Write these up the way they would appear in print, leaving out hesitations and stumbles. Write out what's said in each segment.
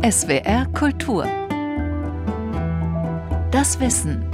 SWR Kultur. Das Wissen.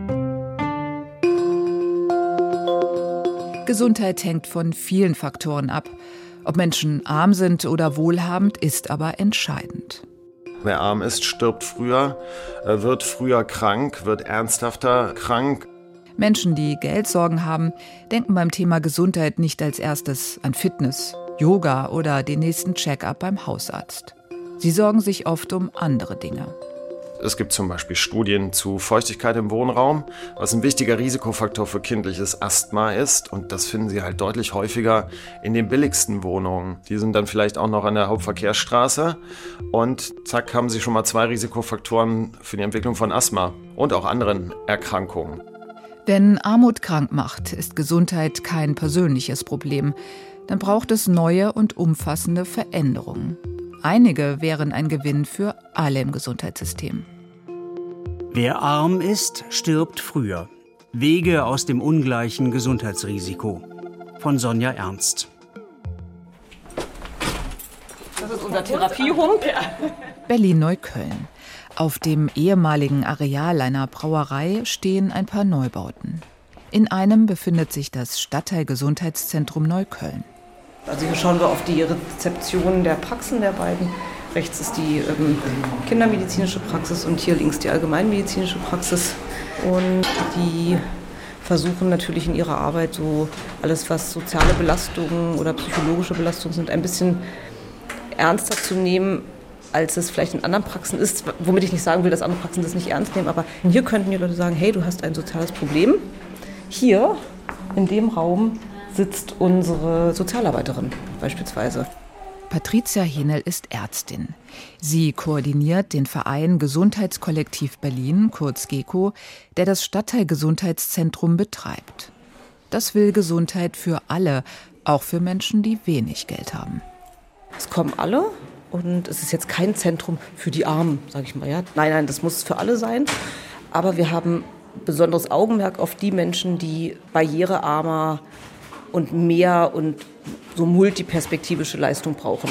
Gesundheit hängt von vielen Faktoren ab. Ob Menschen arm sind oder wohlhabend, ist aber entscheidend. Wer arm ist, stirbt früher, wird früher krank, wird ernsthafter krank. Menschen, die Geldsorgen haben, denken beim Thema Gesundheit nicht als erstes an Fitness, Yoga oder den nächsten Check-up beim Hausarzt. Sie sorgen sich oft um andere Dinge. Es gibt zum Beispiel Studien zu Feuchtigkeit im Wohnraum, was ein wichtiger Risikofaktor für kindliches Asthma ist. Und das finden Sie halt deutlich häufiger in den billigsten Wohnungen. Die sind dann vielleicht auch noch an der Hauptverkehrsstraße. Und zack, haben Sie schon mal 2 Risikofaktoren für die Entwicklung von Asthma und auch anderen Erkrankungen. Wenn Armut krank macht, ist Gesundheit kein persönliches Problem. Dann braucht es neue und umfassende Veränderungen. Einige wären ein Gewinn für alle im Gesundheitssystem. Wer arm ist, stirbt früher. Wege aus dem ungleichen Gesundheitsrisiko. Von Sonja Ernst. Das ist unser Therapiehund. Berlin-Neukölln. Auf dem ehemaligen Areal einer Brauerei stehen ein paar Neubauten. In einem befindet sich das Stadtteilgesundheitszentrum Neukölln. Also hier schauen wir auf die Rezeption der Praxen der beiden. Rechts ist die kindermedizinische Praxis und hier links die allgemeinmedizinische Praxis. Und die versuchen natürlich in ihrer Arbeit so alles, was soziale Belastungen oder psychologische Belastungen sind, ein bisschen ernster zu nehmen, als es vielleicht in anderen Praxen ist. Womit ich nicht sagen will, dass andere Praxen das nicht ernst nehmen, aber hier könnten die Leute sagen, hey, du hast ein soziales Problem. Hier in dem Raum sitzt unsere Sozialarbeiterin beispielsweise. Patricia Henel ist Ärztin. Sie koordiniert den Verein Gesundheitskollektiv Berlin, kurz GEKO, der das Stadtteilgesundheitszentrum betreibt. Das will Gesundheit für alle, auch für Menschen, die wenig Geld haben. Es kommen alle und es ist jetzt kein Zentrum für die Armen, sage ich mal. Ja. Nein, das muss für alle sein. Aber wir haben besonderes Augenmerk auf die Menschen, die barrierearmer und mehr und so multiperspektivische Leistung brauchen.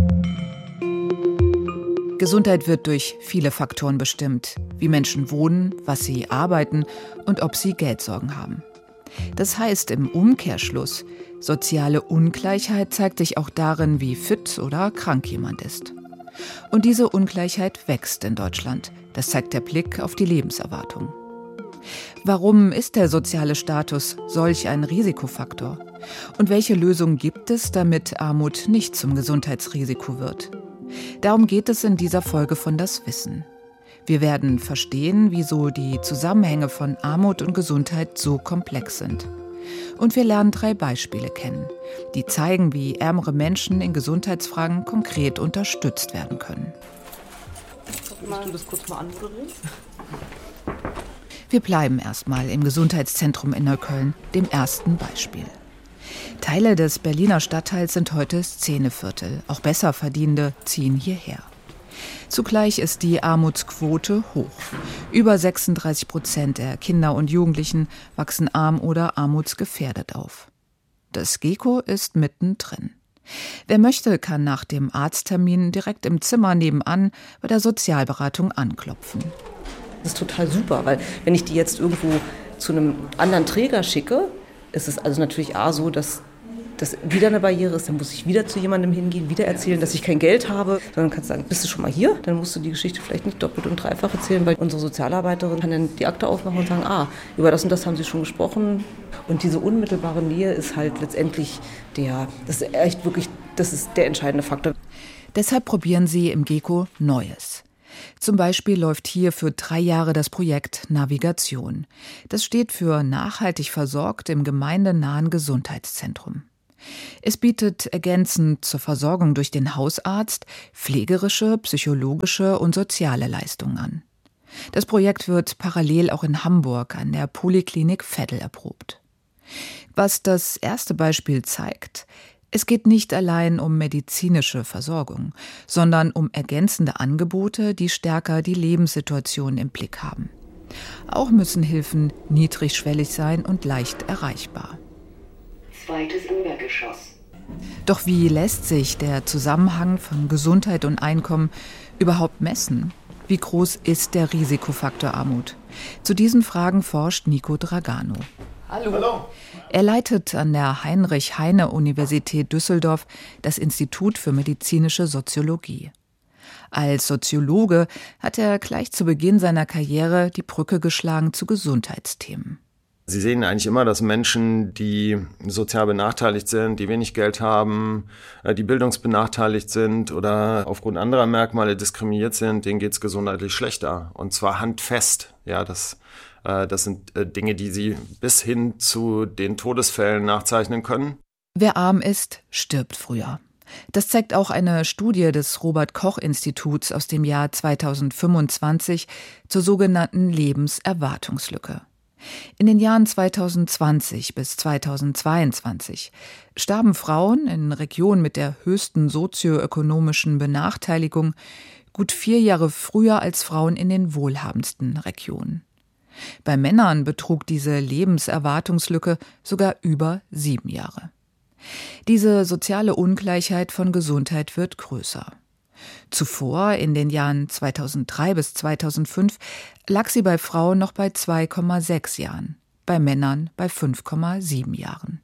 Gesundheit wird durch viele Faktoren bestimmt, wie Menschen wohnen, was sie arbeiten und ob sie Geldsorgen haben. Das heißt im Umkehrschluss, soziale Ungleichheit zeigt sich auch darin, wie fit oder krank jemand ist. Und diese Ungleichheit wächst in Deutschland. Das zeigt der Blick auf die Lebenserwartung. Warum ist der soziale Status solch ein Risikofaktor? Und welche Lösungen gibt es, damit Armut nicht zum Gesundheitsrisiko wird? Darum geht es in dieser Folge von Das Wissen. Wir werden verstehen, wieso die Zusammenhänge von Armut und Gesundheit so komplex sind. Und wir lernen 3 Beispiele kennen, die zeigen, wie ärmere Menschen in Gesundheitsfragen konkret unterstützt werden können. Willst du das kurz mal anmoderieren? Wir bleiben erstmal im Gesundheitszentrum in Neukölln, dem ersten Beispiel. Teile des Berliner Stadtteils sind heute Szeneviertel. Auch Besserverdienende ziehen hierher. Zugleich ist die Armutsquote hoch. Über 36% der Kinder und Jugendlichen wachsen arm oder armutsgefährdet auf. Das GEKO ist mittendrin. Wer möchte, kann nach dem Arzttermin direkt im Zimmer nebenan bei der Sozialberatung anklopfen. Das ist total super, weil wenn ich die jetzt irgendwo zu einem anderen Träger schicke, ist es also natürlich so, dass das wieder eine Barriere ist. Dann muss ich wieder zu jemandem hingehen, wieder erzählen, dass ich kein Geld habe. Sondern kannst du sagen, bist du schon mal hier? Dann musst du die Geschichte vielleicht nicht doppelt und dreifach erzählen, weil unsere Sozialarbeiterin kann dann die Akte aufmachen und sagen, über das und das haben sie schon gesprochen. Und diese unmittelbare Nähe ist halt letztendlich das ist der entscheidende Faktor. Deshalb probieren sie im GEKO Neues. Zum Beispiel läuft hier für 3 Jahre das Projekt Navigation. Das steht für nachhaltig versorgt im gemeindenahen Gesundheitszentrum. Es bietet ergänzend zur Versorgung durch den Hausarzt pflegerische, psychologische und soziale Leistungen an. Das Projekt wird parallel auch in Hamburg an der Poliklinik Veddel erprobt. Was das erste Beispiel zeigt: Es geht nicht allein um medizinische Versorgung, sondern um ergänzende Angebote, die stärker die Lebenssituation im Blick haben. Auch müssen Hilfen niedrigschwellig sein und leicht erreichbar. 2. Obergeschoss. Doch wie lässt sich der Zusammenhang von Gesundheit und Einkommen überhaupt messen? Wie groß ist der Risikofaktor Armut? Zu diesen Fragen forscht Nico Dragano. Hallo. Er leitet an der Heinrich-Heine-Universität Düsseldorf das Institut für medizinische Soziologie. Als Soziologe hat er gleich zu Beginn seiner Karriere die Brücke geschlagen zu Gesundheitsthemen. Sie sehen eigentlich immer, dass Menschen, die sozial benachteiligt sind, die wenig Geld haben, die bildungsbenachteiligt sind oder aufgrund anderer Merkmale diskriminiert sind, denen geht es gesundheitlich schlechter. Und zwar handfest. Ja, das sind Dinge, die Sie bis hin zu den Todesfällen nachzeichnen können. Wer arm ist, stirbt früher. Das zeigt auch eine Studie des Robert-Koch-Instituts aus dem Jahr 2025 zur sogenannten Lebenserwartungslücke. In den Jahren 2020 bis 2022 starben Frauen in Regionen mit der höchsten sozioökonomischen Benachteiligung gut 4 Jahre früher als Frauen in den wohlhabendsten Regionen. Bei Männern betrug diese Lebenserwartungslücke sogar über 7 Jahre. Diese soziale Ungleichheit von Gesundheit wird größer. Zuvor, in den Jahren 2003 bis 2005, lag sie bei Frauen noch bei 2,6 Jahren, bei Männern bei 5,7 Jahren.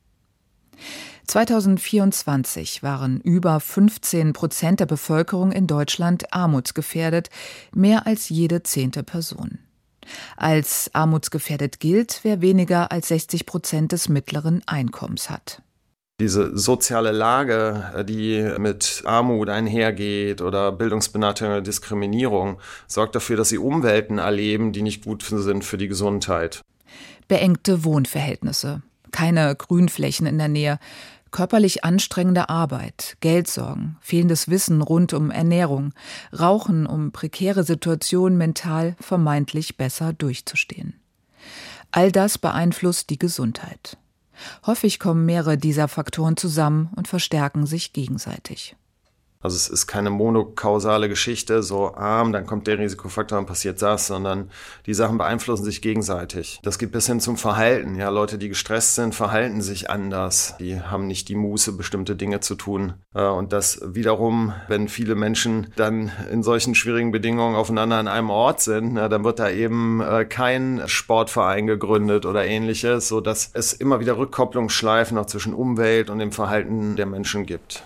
2024 waren über 15% der Bevölkerung in Deutschland armutsgefährdet, mehr als jede 10. Person. Als armutsgefährdet gilt, wer weniger als 60% des mittleren Einkommens hat. Diese soziale Lage, die mit Armut einhergeht oder Bildungsbenachteiligung oder Diskriminierung, sorgt dafür, dass sie Umwelten erleben, die nicht gut sind für die Gesundheit. Beengte Wohnverhältnisse, keine Grünflächen in der Nähe, körperlich anstrengende Arbeit, Geldsorgen, fehlendes Wissen rund um Ernährung, Rauchen, um prekäre Situationen mental vermeintlich besser durchzustehen. All das beeinflusst die Gesundheit. Häufig kommen mehrere dieser Faktoren zusammen und verstärken sich gegenseitig. Also es ist keine monokausale Geschichte, so arm, dann kommt der Risikofaktor und passiert das, sondern die Sachen beeinflussen sich gegenseitig. Das geht bis hin zum Verhalten. Ja, Leute, die gestresst sind, verhalten sich anders. Die haben nicht die Muße, bestimmte Dinge zu tun. Und das wiederum, wenn viele Menschen dann in solchen schwierigen Bedingungen aufeinander an einem Ort sind, dann wird da eben kein Sportverein gegründet oder ähnliches, sodass es immer wieder Rückkopplungsschleifen auch zwischen Umwelt und dem Verhalten der Menschen gibt.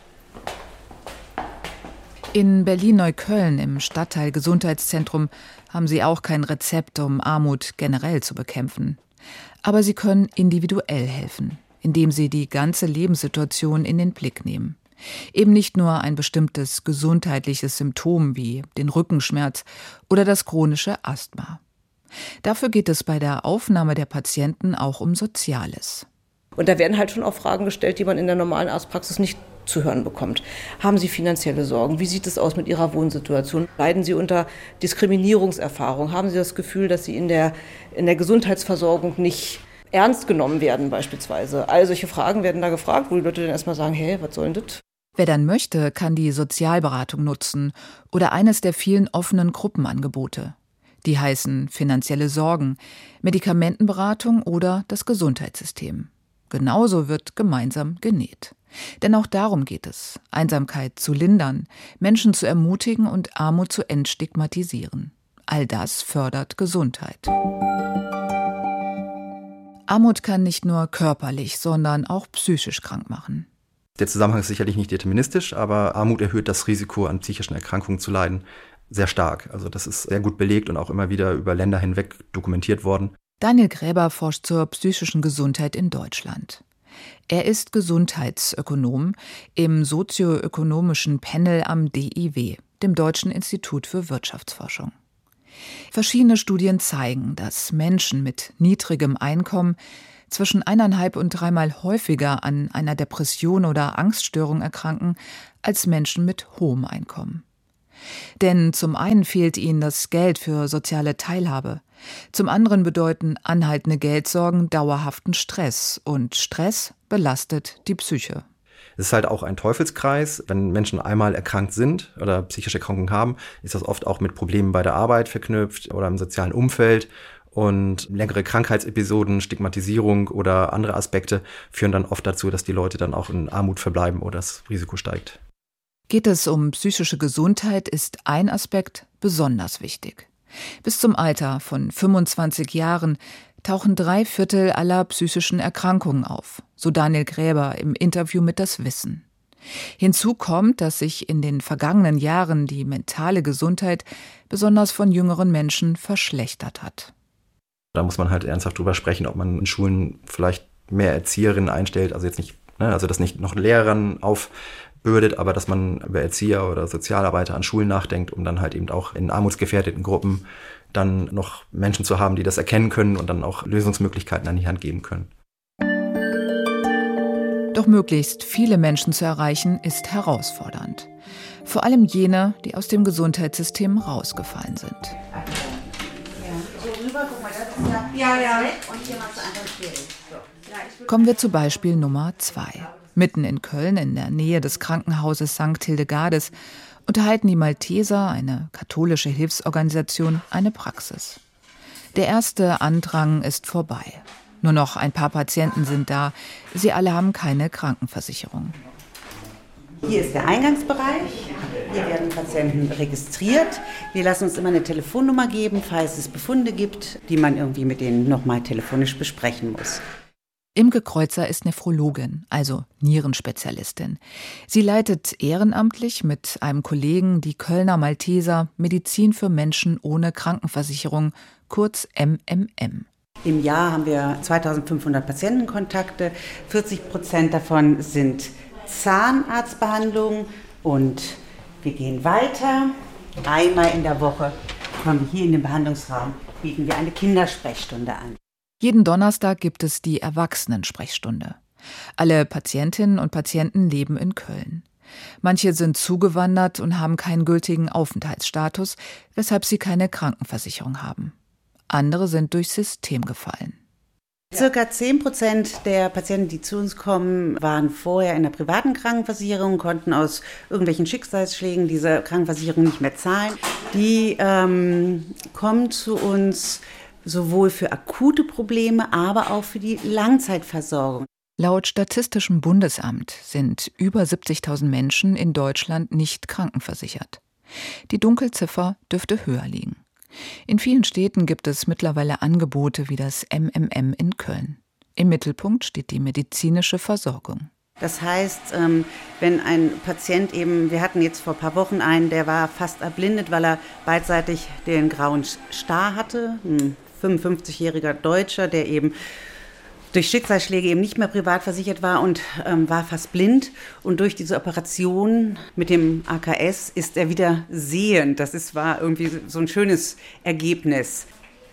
In Berlin-Neukölln im Stadtteil Gesundheitszentrum haben sie auch kein Rezept, um Armut generell zu bekämpfen. Aber sie können individuell helfen, indem sie die ganze Lebenssituation in den Blick nehmen. Eben nicht nur ein bestimmtes gesundheitliches Symptom wie den Rückenschmerz oder das chronische Asthma. Dafür geht es bei der Aufnahme der Patienten auch um Soziales. Und da werden halt schon auch Fragen gestellt, die man in der normalen Arztpraxis nicht zu hören bekommt. Haben Sie finanzielle Sorgen? Wie sieht es aus mit Ihrer Wohnsituation? Leiden Sie unter Diskriminierungserfahrung? Haben Sie das Gefühl, dass Sie in der Gesundheitsversorgung nicht ernst genommen werden beispielsweise? All solche Fragen werden da gefragt, wo die Leute dann erstmal sagen, hey, was soll denn das? Wer dann möchte, kann die Sozialberatung nutzen oder eines der vielen offenen Gruppenangebote. Die heißen finanzielle Sorgen, Medikamentenberatung oder das Gesundheitssystem. Genauso wird gemeinsam genäht. Denn auch darum geht es, Einsamkeit zu lindern, Menschen zu ermutigen und Armut zu entstigmatisieren. All das fördert Gesundheit. Armut kann nicht nur körperlich, sondern auch psychisch krank machen. Der Zusammenhang ist sicherlich nicht deterministisch, aber Armut erhöht das Risiko, an psychischen Erkrankungen zu leiden, sehr stark. Also das ist sehr gut belegt und auch immer wieder über Länder hinweg dokumentiert worden. Daniel Gräber forscht zur psychischen Gesundheit in Deutschland. Er ist Gesundheitsökonom im sozioökonomischen Panel am DIW, dem Deutschen Institut für Wirtschaftsforschung. Verschiedene Studien zeigen, dass Menschen mit niedrigem Einkommen zwischen 1,5 und 3-mal häufiger an einer Depression oder Angststörung erkranken als Menschen mit hohem Einkommen. Denn zum einen fehlt ihnen das Geld für soziale Teilhabe, zum anderen bedeuten anhaltende Geldsorgen dauerhaften Stress und Stress belastet die Psyche. Es ist halt auch ein Teufelskreis. Wenn Menschen einmal erkrankt sind oder psychische Erkrankungen haben, ist das oft auch mit Problemen bei der Arbeit verknüpft oder im sozialen Umfeld. Und längere Krankheitsepisoden, Stigmatisierung oder andere Aspekte führen dann oft dazu, dass die Leute dann auch in Armut verbleiben oder das Risiko steigt. Geht es um psychische Gesundheit, ist ein Aspekt besonders wichtig. Bis zum Alter von 25 Jahren tauchen 3/4 aller psychischen Erkrankungen auf, so Daniel Gräber im Interview mit Das Wissen. Hinzu kommt, dass sich in den vergangenen Jahren die mentale Gesundheit besonders von jüngeren Menschen verschlechtert hat. Da muss man halt ernsthaft drüber sprechen, ob man in Schulen vielleicht mehr Erzieherinnen einstellt, also jetzt nicht, also das nicht noch Lehrern aufbürdet, aber dass man über Erzieher oder Sozialarbeiter an Schulen nachdenkt, um dann halt eben auch in armutsgefährdeten Gruppen dann noch Menschen zu haben, die das erkennen können und dann auch Lösungsmöglichkeiten an die Hand geben können. Doch möglichst viele Menschen zu erreichen, ist herausfordernd. Vor allem jene, die aus dem Gesundheitssystem rausgefallen sind. Kommen wir zu Beispiel Nummer 2. Mitten in Köln, in der Nähe des Krankenhauses St. Hildegardes, unterhalten die Malteser, eine katholische Hilfsorganisation, eine Praxis. Der erste Andrang ist vorbei. Nur noch ein paar Patienten sind da. Sie alle haben keine Krankenversicherung. Hier ist der Eingangsbereich. Hier werden Patienten registriert. Wir lassen uns immer eine Telefonnummer geben, falls es Befunde gibt, die man irgendwie mit denen nochmal telefonisch besprechen muss. Imke Kreuzer ist Nephrologin, also Nierenspezialistin. Sie leitet ehrenamtlich mit einem Kollegen die Kölner Malteser Medizin für Menschen ohne Krankenversicherung, kurz MMM. Im Jahr haben wir 2500 Patientenkontakte. 40% davon sind Zahnarztbehandlungen und wir gehen weiter. Einmal in der Woche kommen wir hier in den Behandlungsraum, bieten wir eine Kindersprechstunde an. Jeden Donnerstag gibt es die Erwachsenensprechstunde. Alle Patientinnen und Patienten leben in Köln. Manche sind zugewandert und haben keinen gültigen Aufenthaltsstatus, weshalb sie keine Krankenversicherung haben. Andere sind durchs System gefallen. Circa 10% der Patienten, die zu uns kommen, waren vorher in der privaten Krankenversicherung, konnten aus irgendwelchen Schicksalsschlägen diese Krankenversicherung nicht mehr zahlen. Die kommen zu uns sowohl für akute Probleme, aber auch für die Langzeitversorgung. Laut Statistischem Bundesamt sind über 70.000 Menschen in Deutschland nicht krankenversichert. Die Dunkelziffer dürfte höher liegen. In vielen Städten gibt es mittlerweile Angebote wie das MMM in Köln. Im Mittelpunkt steht die medizinische Versorgung. Das heißt, wenn ein Patient wir hatten jetzt vor ein paar Wochen einen, der war fast erblindet, weil er beidseitig den grauen Star hatte, ein 55-jähriger Deutscher, der eben durch Schicksalsschläge eben nicht mehr privat versichert war und war fast blind. Und durch diese Operation mit dem AKS ist er wieder sehend. War irgendwie so ein schönes Ergebnis.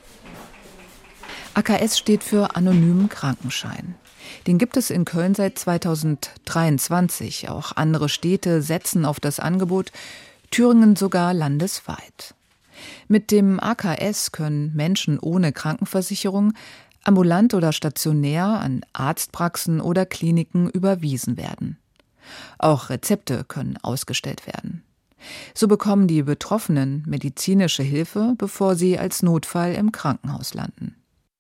AKS steht für anonymen Krankenschein. Den gibt es in Köln seit 2023. Auch andere Städte setzen auf das Angebot, Thüringen sogar landesweit. Mit dem AKS können Menschen ohne Krankenversicherung ambulant oder stationär an Arztpraxen oder Kliniken überwiesen werden. Auch Rezepte können ausgestellt werden. So bekommen die Betroffenen medizinische Hilfe, bevor sie als Notfall im Krankenhaus landen.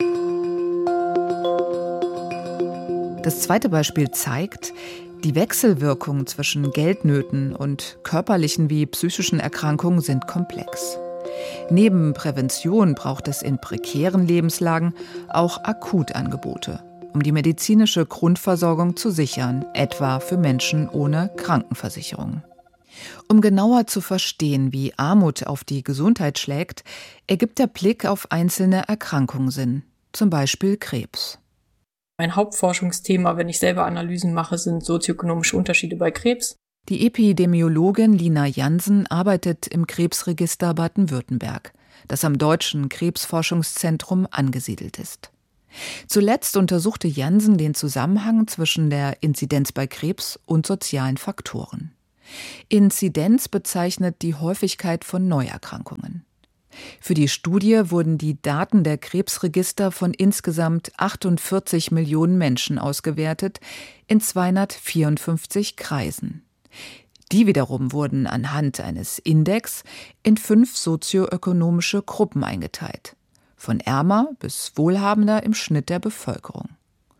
Das zweite Beispiel zeigt, die Wechselwirkungen zwischen Geldnöten und körperlichen wie psychischen Erkrankungen sind komplex. Neben Prävention braucht es in prekären Lebenslagen auch Akutangebote, um die medizinische Grundversorgung zu sichern, etwa für Menschen ohne Krankenversicherung. Um genauer zu verstehen, wie Armut auf die Gesundheit schlägt, ergibt der Blick auf einzelne Erkrankungen Sinn, zum Beispiel Krebs. Mein Hauptforschungsthema, wenn ich selber Analysen mache, sind sozioökonomische Unterschiede bei Krebs. Die Epidemiologin Lina Jansen arbeitet im Krebsregister Baden-Württemberg, das am Deutschen Krebsforschungszentrum angesiedelt ist. Zuletzt untersuchte Jansen den Zusammenhang zwischen der Inzidenz bei Krebs und sozialen Faktoren. Inzidenz bezeichnet die Häufigkeit von Neuerkrankungen. Für die Studie wurden die Daten der Krebsregister von insgesamt 48 Millionen Menschen ausgewertet in 254 Kreisen. Die wiederum wurden anhand eines Index in 5 sozioökonomische Gruppen eingeteilt. von ärmer bis wohlhabender im Schnitt der Bevölkerung.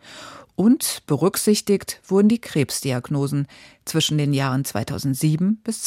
Und berücksichtigt wurden die Krebsdiagnosen zwischen den Jahren 2007 bis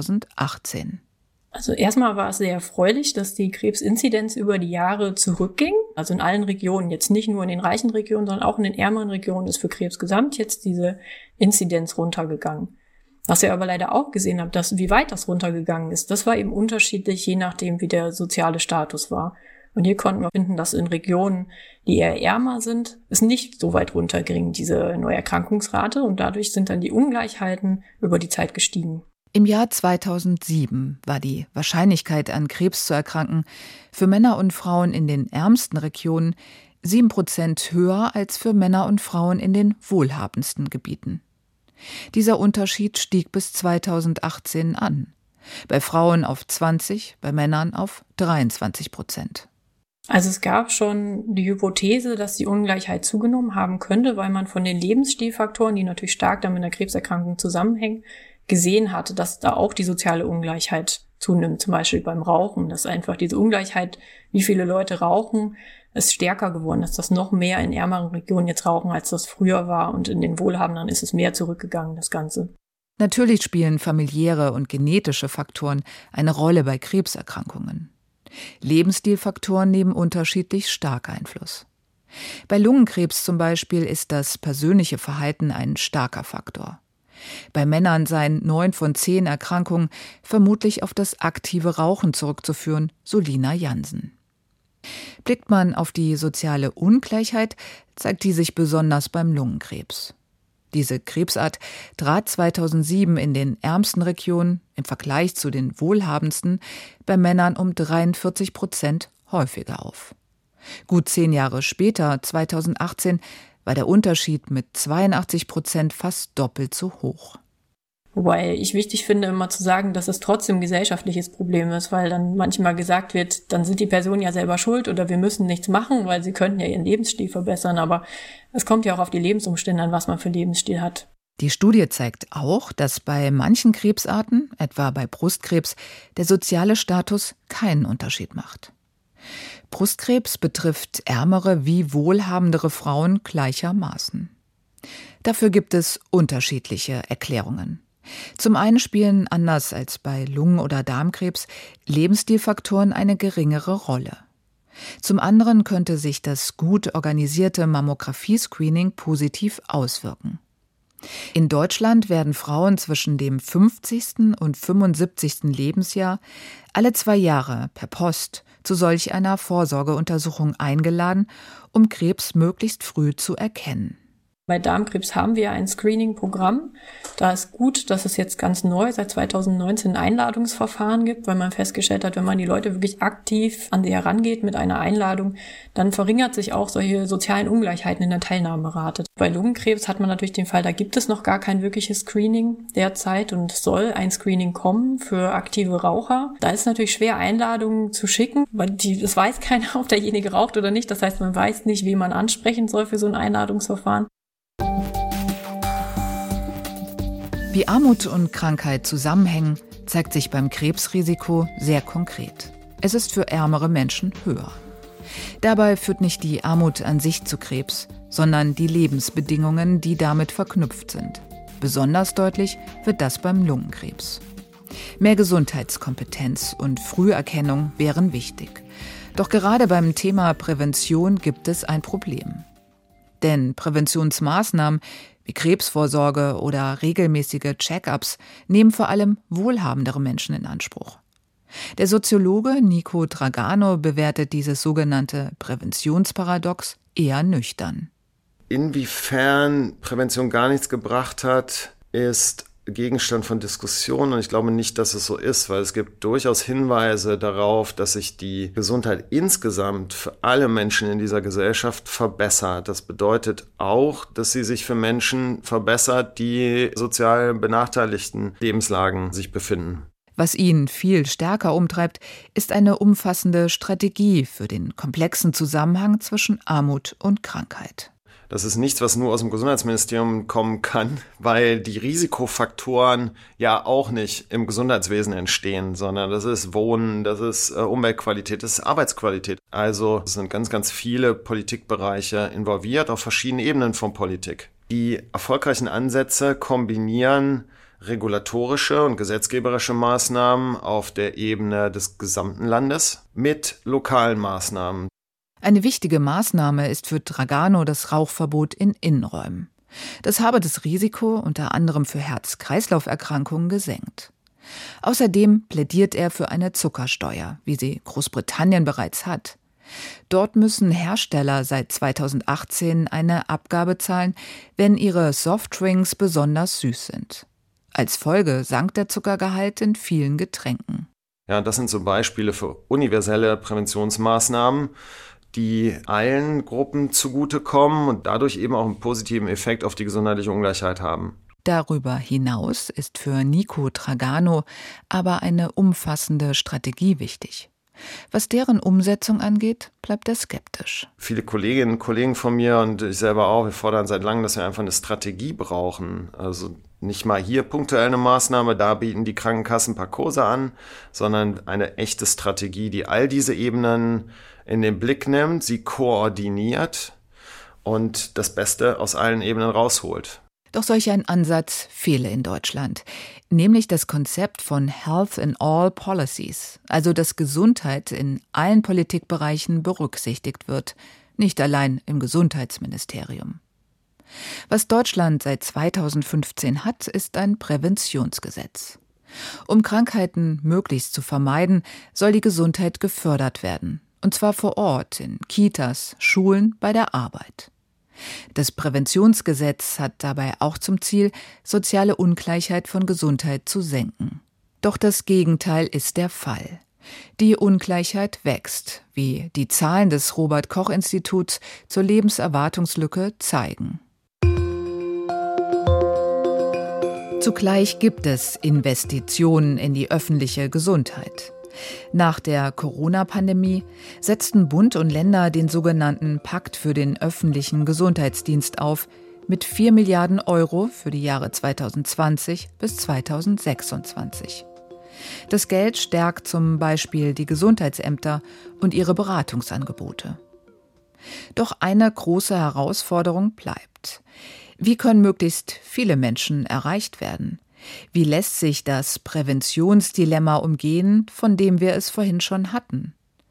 2018. Also erstmal war es sehr erfreulich, dass die Krebsinzidenz über die Jahre zurückging. Also in allen Regionen, jetzt nicht nur in den reichen Regionen, sondern auch in den ärmeren Regionen ist für Krebs gesamt jetzt diese Inzidenz runtergegangen. Was ihr aber leider auch gesehen habt, dass wie weit das runtergegangen ist, das war eben unterschiedlich, je nachdem, wie der soziale Status war. Und hier konnten wir finden, dass in Regionen, die eher ärmer sind, es nicht so weit runterging, diese Neuerkrankungsrate. Und dadurch sind dann die Ungleichheiten über die Zeit gestiegen. Im Jahr 2007 war die Wahrscheinlichkeit, an Krebs zu erkranken, für Männer und Frauen in den ärmsten Regionen 7% höher als für Männer und Frauen in den wohlhabendsten Gebieten. Dieser Unterschied stieg bis 2018 an. Bei Frauen auf 20%, bei Männern auf 23%. Also es gab schon die Hypothese, dass die Ungleichheit zugenommen haben könnte, weil man von den Lebensstilfaktoren, die natürlich stark dann mit einer Krebserkrankung zusammenhängen, gesehen hatte, dass da auch die soziale Ungleichheit zunimmt, zum Beispiel beim Rauchen, dass einfach diese Ungleichheit, wie viele Leute rauchen, ist stärker geworden, dass das noch mehr in ärmeren Regionen jetzt rauchen, als das früher war, und in den wohlhabenden ist es mehr zurückgegangen, das Ganze. Natürlich spielen familiäre und genetische Faktoren eine Rolle bei Krebserkrankungen. Lebensstilfaktoren nehmen unterschiedlich stark Einfluss. Bei Lungenkrebs zum Beispiel ist das persönliche Verhalten ein starker Faktor. Bei Männern seien 9 von 10 Erkrankungen vermutlich auf das aktive Rauchen zurückzuführen, so Lina Jansen. Blickt man auf die soziale Ungleichheit, zeigt die sich besonders beim Lungenkrebs. Diese Krebsart trat 2007 in den ärmsten Regionen im Vergleich zu den wohlhabendsten bei Männern um 43% häufiger auf. Gut 10 Jahre später, 2018, war der Unterschied mit 82% fast doppelt so hoch. Wobei ich wichtig finde, immer zu sagen, dass es trotzdem ein gesellschaftliches Problem ist, weil dann manchmal gesagt wird, dann sind die Personen ja selber schuld oder wir müssen nichts machen, weil sie könnten ja ihren Lebensstil verbessern. Aber es kommt ja auch auf die Lebensumstände an, was man für Lebensstil hat. Die Studie zeigt auch, dass bei manchen Krebsarten, etwa bei Brustkrebs, der soziale Status keinen Unterschied macht. Brustkrebs betrifft ärmere wie wohlhabendere Frauen gleichermaßen. Dafür gibt es unterschiedliche Erklärungen. Zum einen spielen, anders als bei Lungen- oder Darmkrebs, Lebensstilfaktoren eine geringere Rolle. Zum anderen könnte sich das gut organisierte Mammographie-Screening positiv auswirken. In Deutschland werden Frauen zwischen dem 50. und 75. Lebensjahr alle 2 Jahre per Post zu solch einer Vorsorgeuntersuchung eingeladen, um Krebs möglichst früh zu erkennen. Bei Darmkrebs haben wir ein Screening-Programm. Da ist gut, dass es jetzt ganz neu seit 2019 ein Einladungsverfahren gibt, weil man festgestellt hat, wenn man die Leute wirklich aktiv an sie herangeht mit einer Einladung, dann verringert sich auch solche sozialen Ungleichheiten in der Teilnahmerate. Bei Lungenkrebs hat man natürlich den Fall, da gibt es noch gar kein wirkliches Screening derzeit und es soll ein Screening kommen für aktive Raucher. Da ist es natürlich schwer, Einladungen zu schicken, weil das weiß keiner, ob derjenige raucht oder nicht. Das heißt, man weiß nicht, wen man ansprechen soll für so ein Einladungsverfahren. Wie Armut und Krankheit zusammenhängen, zeigt sich beim Krebsrisiko sehr konkret. Es ist für ärmere Menschen höher. Dabei führt nicht die Armut an sich zu Krebs, sondern die Lebensbedingungen, die damit verknüpft sind. Besonders deutlich wird das beim Lungenkrebs. Mehr Gesundheitskompetenz und Früherkennung wären wichtig. Doch gerade beim Thema Prävention gibt es ein Problem. Denn Präventionsmaßnahmen wie Krebsvorsorge oder regelmäßige Check-ups nehmen vor allem wohlhabendere Menschen in Anspruch. Der Soziologe Nico Dragano bewertet dieses sogenannte Präventionsparadox eher nüchtern. Inwiefern Prävention gar nichts gebracht hat, ist Gegenstand von Diskussionen und ich glaube nicht, dass es so ist, weil es gibt durchaus Hinweise darauf, dass sich die Gesundheit insgesamt für alle Menschen in dieser Gesellschaft verbessert. Das bedeutet auch, dass sie sich für Menschen verbessert, die sozial benachteiligten Lebenslagen sich befinden. Was ihn viel stärker umtreibt, ist eine umfassende Strategie für den komplexen Zusammenhang zwischen Armut und Krankheit. Das ist nichts, was nur aus dem Gesundheitsministerium kommen kann, weil die Risikofaktoren ja auch nicht im Gesundheitswesen entstehen, sondern das ist Wohnen, das ist Umweltqualität, das ist Arbeitsqualität. Also es sind ganz, ganz viele Politikbereiche involviert auf verschiedenen Ebenen von Politik. Die erfolgreichen Ansätze kombinieren regulatorische und gesetzgeberische Maßnahmen auf der Ebene des gesamten Landes mit lokalen Maßnahmen. Eine wichtige Maßnahme ist für Tragano das Rauchverbot in Innenräumen. Das habe das Risiko unter anderem für Herz-Kreislauf-Erkrankungen gesenkt. Außerdem plädiert er für eine Zuckersteuer, wie sie Großbritannien bereits hat. Dort müssen Hersteller seit 2018 eine Abgabe zahlen, wenn ihre Softdrinks besonders süß sind. Als Folge sank der Zuckergehalt in vielen Getränken. Ja, das sind so Beispiele für universelle Präventionsmaßnahmen, die allen Gruppen zugutekommen und dadurch eben auch einen positiven Effekt auf die gesundheitliche Ungleichheit haben. Darüber hinaus ist für Nico Tragano aber eine umfassende Strategie wichtig. Was deren Umsetzung angeht, bleibt er skeptisch. Viele Kolleginnen und Kollegen von mir und ich selber auch, wir fordern seit langem, dass wir einfach eine Strategie brauchen. Also nicht mal hier punktuell eine Maßnahme, da bieten die Krankenkassen ein paar Kurse an, sondern eine echte Strategie, die all diese Ebenen in den Blick nimmt, sie koordiniert und das Beste aus allen Ebenen rausholt. Doch solch ein Ansatz fehle in Deutschland, nämlich das Konzept von Health in All Policies, also dass Gesundheit in allen Politikbereichen berücksichtigt wird, nicht allein im Gesundheitsministerium. Was Deutschland seit 2015 hat, ist ein Präventionsgesetz. Um Krankheiten möglichst zu vermeiden, soll die Gesundheit gefördert werden, und zwar vor Ort, in Kitas, Schulen, bei der Arbeit. Das Präventionsgesetz hat dabei auch zum Ziel, soziale Ungleichheit von Gesundheit zu senken. Doch das Gegenteil ist der Fall. Die Ungleichheit wächst, wie die Zahlen des Robert-Koch-Instituts zur Lebenserwartungslücke zeigen. Zugleich gibt es Investitionen in die öffentliche Gesundheit. Nach der Corona-Pandemie setzten Bund und Länder den sogenannten Pakt für den öffentlichen Gesundheitsdienst auf, mit 4 Milliarden Euro für die Jahre 2020 bis 2026. Das Geld stärkt zum Beispiel die Gesundheitsämter und ihre Beratungsangebote. Doch eine große Herausforderung bleibt. Wie können möglichst viele Menschen erreicht werden? Wie lässt sich das Präventionsdilemma umgehen, von dem wir es vorhin schon hatten?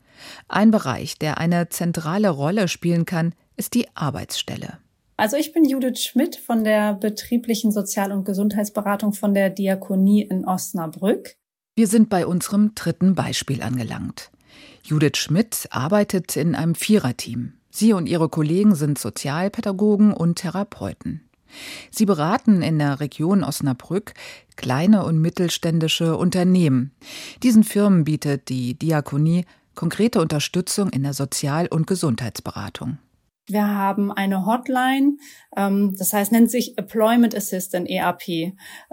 Ein Bereich, der eine zentrale Rolle spielen kann, ist die Arbeitsstelle. Also ich bin Judith Schmidt von der betrieblichen Sozial- und Gesundheitsberatung von der Diakonie in Osnabrück. Wir sind bei unserem dritten Beispiel angelangt. Judith Schmidt arbeitet in einem Viererteam. Sie und ihre Kollegen sind Sozialpädagogen und Therapeuten. Sie beraten in der Region Osnabrück kleine und mittelständische Unternehmen. Diesen Firmen bietet die Diakonie konkrete Unterstützung in der Sozial- und Gesundheitsberatung. Wir haben eine Hotline, das heißt, nennt sich Employment Assistant, EAP,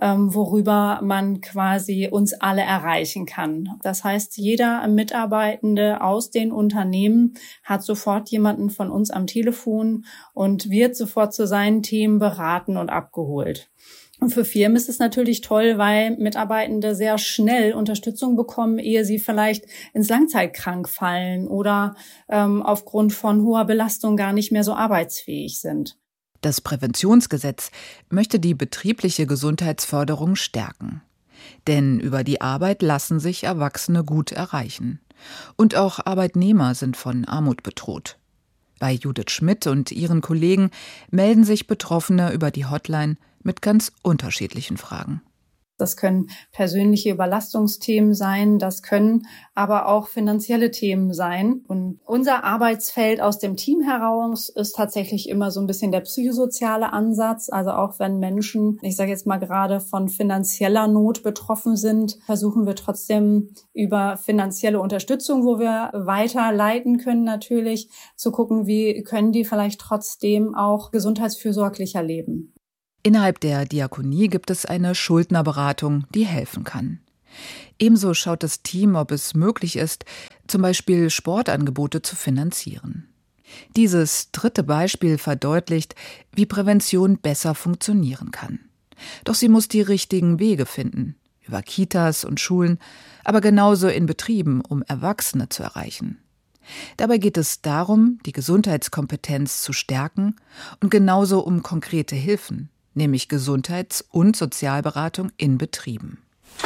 worüber man quasi uns alle erreichen kann. Das heißt, jeder Mitarbeitende aus den Unternehmen hat sofort jemanden von uns am Telefon und wird sofort zu seinen Themen beraten und abgeholt. Und für Firmen ist es natürlich toll, weil Mitarbeitende sehr schnell Unterstützung bekommen, ehe sie vielleicht ins Langzeitkrank fallen oder aufgrund von hoher Belastung gar nicht mehr so arbeitsfähig sind. Das Präventionsgesetz möchte die betriebliche Gesundheitsförderung stärken. Denn über die Arbeit lassen sich Erwachsene gut erreichen. Und auch Arbeitnehmer sind von Armut bedroht. Bei Judith Schmidt und ihren Kollegen melden sich Betroffene über die Hotline mit ganz unterschiedlichen Fragen. Das können persönliche Überlastungsthemen sein, das können aber auch finanzielle Themen sein. Und unser Arbeitsfeld aus dem Team heraus ist tatsächlich immer so ein bisschen der psychosoziale Ansatz. Also auch wenn Menschen, ich sage jetzt mal gerade von finanzieller Not betroffen sind, versuchen wir trotzdem über finanzielle Unterstützung, wo wir weiterleiten können natürlich, zu gucken, wie können die vielleicht trotzdem auch gesundheitsfürsorglicher leben. Innerhalb der Diakonie gibt es eine Schuldnerberatung, die helfen kann. Ebenso schaut das Team, ob es möglich ist, zum Beispiel Sportangebote zu finanzieren. Dieses dritte Beispiel verdeutlicht, wie Prävention besser funktionieren kann. Doch sie muss die richtigen Wege finden, über Kitas und Schulen, aber genauso in Betrieben, um Erwachsene zu erreichen. Dabei geht es darum, die Gesundheitskompetenz zu stärken und genauso um konkrete Hilfen, nämlich Gesundheits- und Sozialberatung in Betrieben.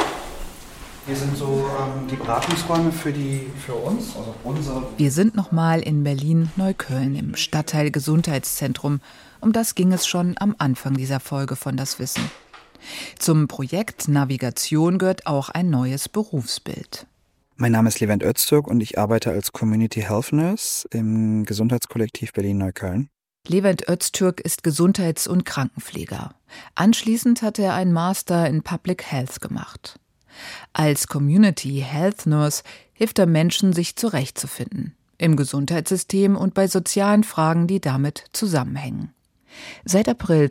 Hier sind so die Beratungsräume für uns, also unsere. Wir sind nochmal in Berlin-Neukölln im Stadtteil Gesundheitszentrum. Um das ging es schon am Anfang dieser Folge von Das Wissen. Zum Projekt Navigation gehört auch ein neues Berufsbild. Mein Name ist Levent Öztürk und ich arbeite als Community Health Nurse im Gesundheitskollektiv Berlin-Neukölln. Levent Öztürk ist Gesundheits- und Krankenpfleger. Anschließend hat er einen Master in Public Health gemacht. Als Community Health Nurse hilft er Menschen, sich zurechtzufinden. Im Gesundheitssystem und bei sozialen Fragen, die damit zusammenhängen. Seit April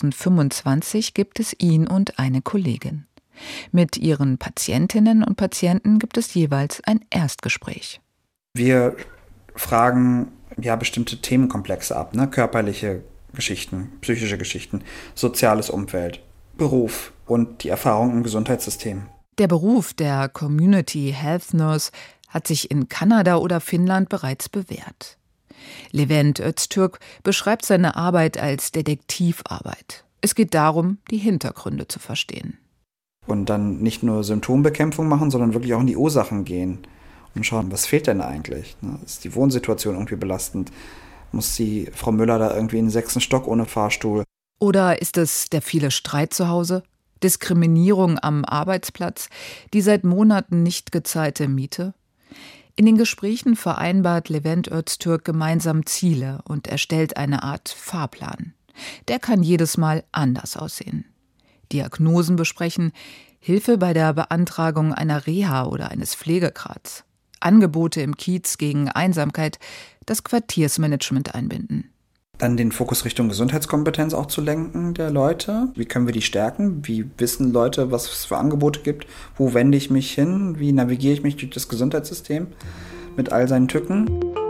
2025 gibt es ihn und eine Kollegin. Mit ihren Patientinnen und Patienten gibt es jeweils ein Erstgespräch. Wir fragen bestimmte Themenkomplexe ab, körperliche Geschichten, psychische Geschichten, soziales Umfeld, Beruf und die Erfahrung im Gesundheitssystem. Der Beruf der Community Health Nurse hat sich in Kanada oder Finnland bereits bewährt. Levent Öztürk beschreibt seine Arbeit als Detektivarbeit. Es geht darum, die Hintergründe zu verstehen. Und dann nicht nur Symptombekämpfung machen, sondern wirklich auch in die Ursachen gehen und schauen, was fehlt denn eigentlich? Ist die Wohnsituation irgendwie belastend? Muss die Frau Müller da irgendwie in den 6. Stock ohne Fahrstuhl? Oder ist es der viele Streit zu Hause? Diskriminierung am Arbeitsplatz? Die seit Monaten nicht gezahlte Miete? In den Gesprächen vereinbart Levent Öztürk gemeinsam Ziele und erstellt eine Art Fahrplan. Der kann jedes Mal anders aussehen. Diagnosen besprechen, Hilfe bei der Beantragung einer Reha oder eines Pflegegrads, Angebote im Kiez gegen Einsamkeit, das Quartiersmanagement einbinden. Dann den Fokus Richtung Gesundheitskompetenz auch zu lenken der Leute. Wie können wir die stärken? Wie wissen Leute, was es für Angebote gibt? Wo wende ich mich hin? Wie navigiere ich mich durch das Gesundheitssystem mit all seinen Tücken?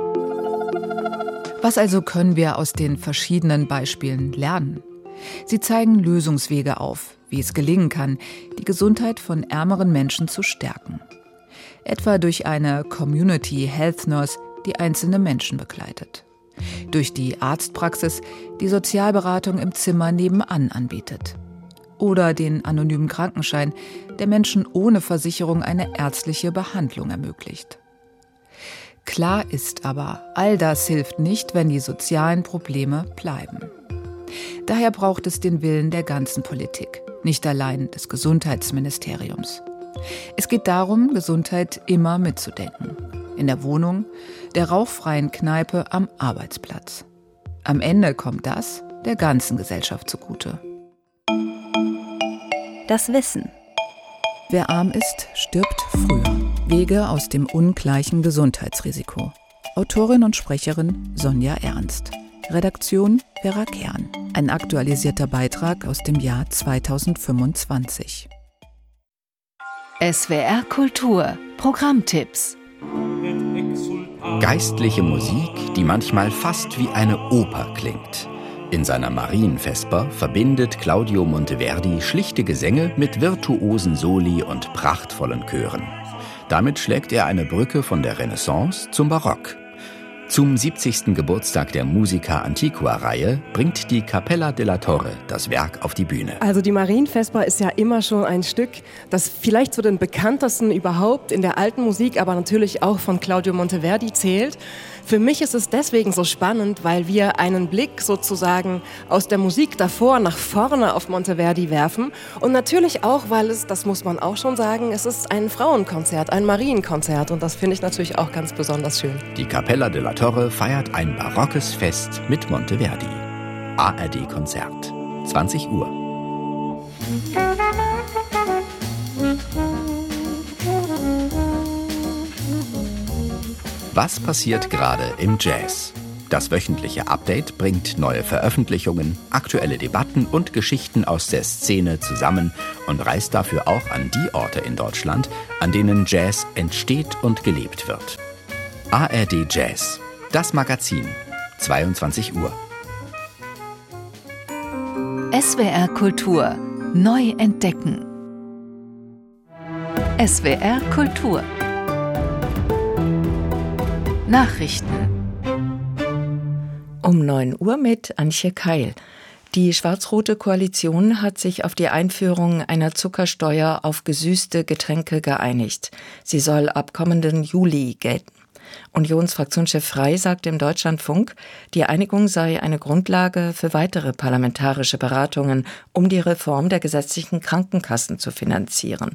Was also können wir aus den verschiedenen Beispielen lernen? Sie zeigen Lösungswege auf, wie es gelingen kann, die Gesundheit von ärmeren Menschen zu stärken. Etwa durch eine Community Health Nurse, die einzelne Menschen begleitet. Durch die Arztpraxis, die Sozialberatung im Zimmer nebenan anbietet. Oder den anonymen Krankenschein, der Menschen ohne Versicherung eine ärztliche Behandlung ermöglicht. Klar ist aber, all das hilft nicht, wenn die sozialen Probleme bleiben. Daher braucht es den Willen der ganzen Politik, nicht allein des Gesundheitsministeriums. Es geht darum, Gesundheit immer mitzudenken. In der Wohnung, der rauchfreien Kneipe am Arbeitsplatz. Am Ende kommt das der ganzen Gesellschaft zugute. Das Wissen. Wer arm ist, stirbt früher. Wege aus dem ungleichen Gesundheitsrisiko. Autorin und Sprecherin Sonja Ernst. Redaktion Vera Kern. Ein aktualisierter Beitrag aus dem Jahr 2025. SWR Kultur. Programmtipps. Geistliche Musik, die manchmal fast wie eine Oper klingt. In seiner Marienvesper verbindet Claudio Monteverdi schlichte Gesänge mit virtuosen Soli und prachtvollen Chören. Damit schlägt er eine Brücke von der Renaissance zum Barock. Zum 70. Geburtstag der Musica Antiqua-Reihe bringt die Cappella della Torre das Werk auf die Bühne. Also die Marienvesper ist ja immer schon ein Stück, das vielleicht zu den bekanntesten überhaupt in der alten Musik, aber natürlich auch von Claudio Monteverdi zählt. Für mich ist es deswegen so spannend, weil wir einen Blick sozusagen aus der Musik davor nach vorne auf Monteverdi werfen. Und natürlich auch, weil es, das muss man auch schon sagen, es ist ein Frauenkonzert, ein Marienkonzert. Und das finde ich natürlich auch ganz besonders schön. Die Cappella della Torre feiert ein barockes Fest mit Monteverdi. ARD-Konzert, 20 Uhr. Was passiert gerade im Jazz? Das wöchentliche Update bringt neue Veröffentlichungen, aktuelle Debatten und Geschichten aus der Szene zusammen und reist dafür auch an die Orte in Deutschland, an denen Jazz entsteht und gelebt wird. ARD Jazz, das Magazin 22 Uhr. SWR Kultur neu entdecken. SWR Kultur Nachrichten um 9 Uhr mit Antje Keil. Die schwarz-rote Koalition hat sich auf die Einführung einer Zuckersteuer auf gesüßte Getränke geeinigt. Sie soll ab kommenden Juli gelten. Unionsfraktionschef Frey sagte im Deutschlandfunk, die Einigung sei eine Grundlage für weitere parlamentarische Beratungen, um die Reform der gesetzlichen Krankenkassen zu finanzieren.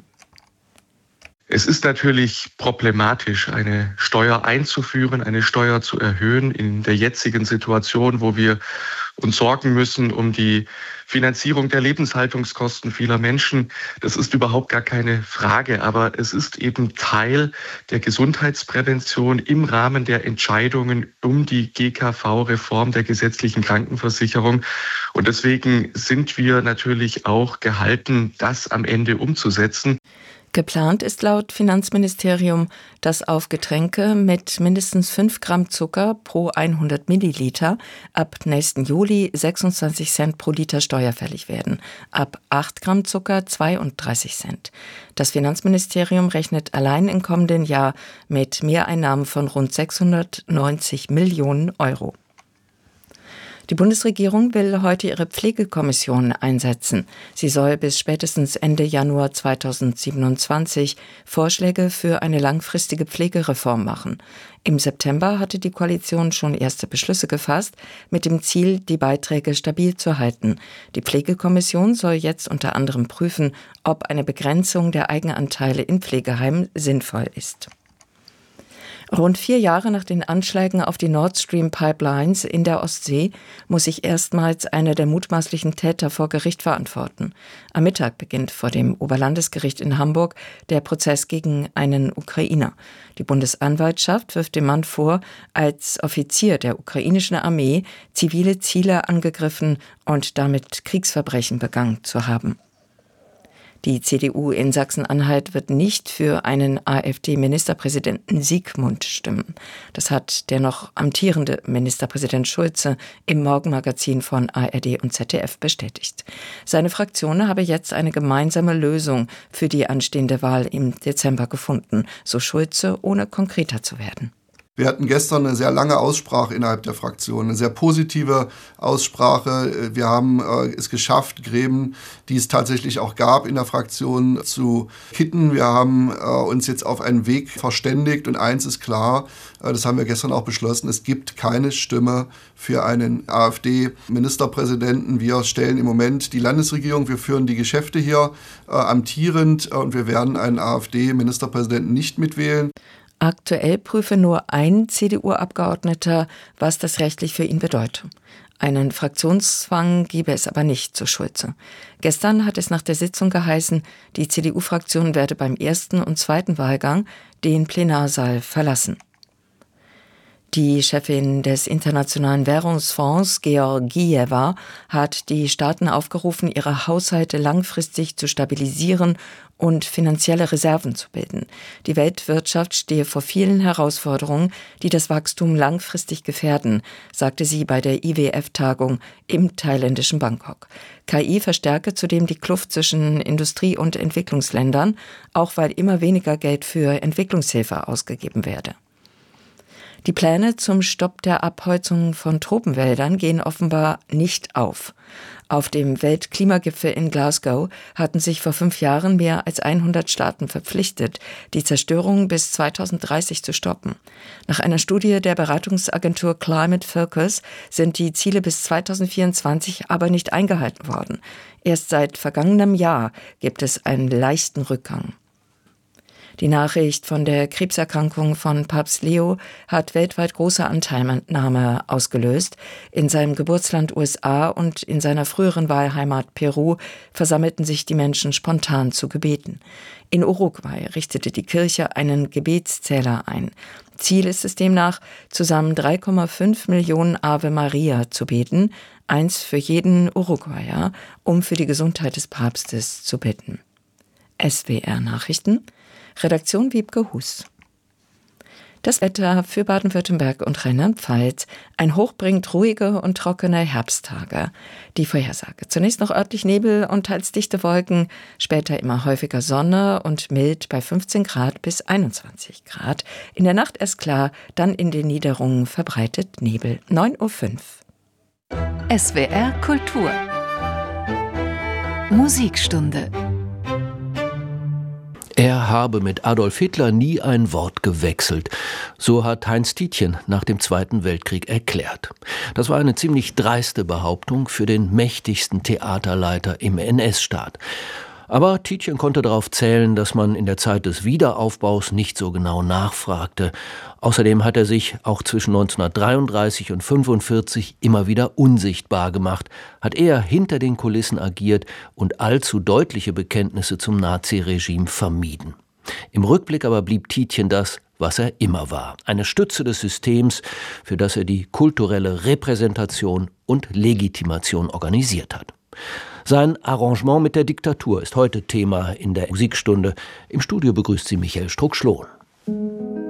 Es ist natürlich problematisch, eine Steuer einzuführen, eine Steuer zu erhöhen in der jetzigen Situation, wo wir uns sorgen müssen um die Finanzierung der Lebenshaltungskosten vieler Menschen. Das ist überhaupt gar keine Frage, aber es ist eben Teil der Gesundheitsprävention im Rahmen der Entscheidungen um die GKV-Reform der gesetzlichen Krankenversicherung. Und deswegen sind wir natürlich auch gehalten, das am Ende umzusetzen. Geplant ist laut Finanzministerium, dass auf Getränke mit mindestens 5 Gramm Zucker pro 100 Milliliter ab nächsten Juli 26 Cent pro Liter steuerfällig werden, ab 8 Gramm Zucker 32 Cent. Das Finanzministerium rechnet allein im kommenden Jahr mit Mehreinnahmen von rund 690 Millionen Euro. Die Bundesregierung will heute ihre Pflegekommission einsetzen. Sie soll bis spätestens Ende Januar 2027 Vorschläge für eine langfristige Pflegereform machen. Im September hatte die Koalition schon erste Beschlüsse gefasst, mit dem Ziel, die Beiträge stabil zu halten. Die Pflegekommission soll jetzt unter anderem prüfen, ob eine Begrenzung der Eigenanteile in Pflegeheimen sinnvoll ist. Rund 4 Jahre nach den Anschlägen auf die Nord Stream Pipelines in der Ostsee muss sich erstmals einer der mutmaßlichen Täter vor Gericht verantworten. Am Mittag beginnt vor dem Oberlandesgericht in Hamburg der Prozess gegen einen Ukrainer. Die Bundesanwaltschaft wirft dem Mann vor, als Offizier der ukrainischen Armee zivile Ziele angegriffen und damit Kriegsverbrechen begangen zu haben. Die CDU in Sachsen-Anhalt wird nicht für einen AfD-Ministerpräsidenten Siegmund stimmen. Das hat der noch amtierende Ministerpräsident Schulze im Morgenmagazin von ARD und ZDF bestätigt. Seine Fraktion habe jetzt eine gemeinsame Lösung für die anstehende Wahl im Dezember gefunden, so Schulze, ohne konkreter zu werden. Wir hatten gestern eine sehr lange Aussprache innerhalb der Fraktion, eine sehr positive Aussprache. Wir haben es geschafft, Gräben, die es tatsächlich auch gab in der Fraktion, zu kitten. Wir haben uns jetzt auf einen Weg verständigt und eins ist klar, das haben wir gestern auch beschlossen, es gibt keine Stimme für einen AfD-Ministerpräsidenten. Wir stellen im Moment die Landesregierung, wir führen die Geschäfte hier amtierend und wir werden einen AfD-Ministerpräsidenten nicht mitwählen. Aktuell prüfe nur ein CDU-Abgeordneter, was das rechtlich für ihn bedeutet. Einen Fraktionszwang gebe es aber nicht, so Schulze. Gestern hat es nach der Sitzung geheißen, die CDU-Fraktion werde beim ersten und zweiten Wahlgang den Plenarsaal verlassen. Die Chefin des Internationalen Währungsfonds, Georgieva, hat die Staaten aufgerufen, ihre Haushalte langfristig zu stabilisieren und finanzielle Reserven zu bilden. Die Weltwirtschaft stehe vor vielen Herausforderungen, die das Wachstum langfristig gefährden, sagte sie bei der IWF-Tagung im thailändischen Bangkok. KI verstärke zudem die Kluft zwischen Industrie- und Entwicklungsländern, auch weil immer weniger Geld für Entwicklungshilfe ausgegeben werde. Die Pläne zum Stopp der Abholzung von Tropenwäldern gehen offenbar nicht auf. Auf dem Weltklimagipfel in Glasgow hatten sich vor 5 Jahren mehr als 100 Staaten verpflichtet, die Zerstörung bis 2030 zu stoppen. Nach einer Studie der Beratungsagentur Climate Focus sind die Ziele bis 2024 aber nicht eingehalten worden. Erst seit vergangenem Jahr gibt es einen leichten Rückgang. Die Nachricht von der Krebserkrankung von Papst Leo hat weltweit große Anteilnahme ausgelöst. In seinem Geburtsland USA und in seiner früheren Wahlheimat Peru versammelten sich die Menschen spontan zu Gebeten. In Uruguay richtete die Kirche einen Gebetszähler ein. Ziel ist es demnach, zusammen 3,5 Millionen Ave Maria zu beten, eins für jeden Uruguayer, um für die Gesundheit des Papstes zu bitten. SWR Nachrichten, Redaktion Wiebke Hus. Das Wetter für Baden-Württemberg und Rheinland-Pfalz. Ein Hoch bringt ruhige und trockene Herbsttage. Die Vorhersage. Zunächst noch örtlich Nebel und teils dichte Wolken, später immer häufiger Sonne und mild bei 15 Grad bis 21 Grad. In der Nacht erst klar, dann in den Niederungen verbreitet Nebel. 9:05 Uhr. SWR Kultur. Musikstunde. Er habe mit Adolf Hitler nie ein Wort gewechselt. So hat Heinz Tietjen nach dem Zweiten Weltkrieg erklärt. Das war eine ziemlich dreiste Behauptung für den mächtigsten Theaterleiter im NS-Staat. Aber Tietjen konnte darauf zählen, dass man in der Zeit des Wiederaufbaus nicht so genau nachfragte. Außerdem hat er sich auch zwischen 1933 und 1945 immer wieder unsichtbar gemacht, hat eher hinter den Kulissen agiert und allzu deutliche Bekenntnisse zum Naziregime vermieden. Im Rückblick aber blieb Tietjen das, was er immer war. Eine Stütze des Systems, für das er die kulturelle Repräsentation und Legitimation organisiert hat. Sein Arrangement mit der Diktatur ist heute Thema in der Musikstunde. Im Studio begrüßt sie Michael Struck-Schlohn.